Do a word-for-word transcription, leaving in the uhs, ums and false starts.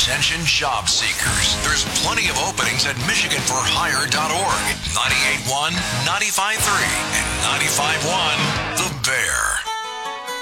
Attention job seekers. There's plenty of openings at michigan for hire dot org, ninety-eight point one, ninety-five point three, and ninety-five point one